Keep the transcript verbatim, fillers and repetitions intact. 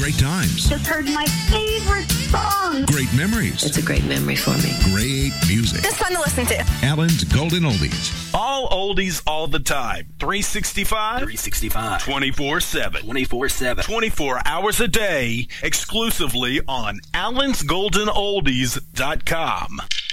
Great times. Just heard my favorite song. Great memories. It's a great memory for me. Great music. It's fun to listen to. Allen's Golden Oldies. All oldies all the time. three sixty-five. three sixty-five. twenty-four seven. twenty-four seven. twenty-four hours a day, exclusively on allens golden oldies dot com.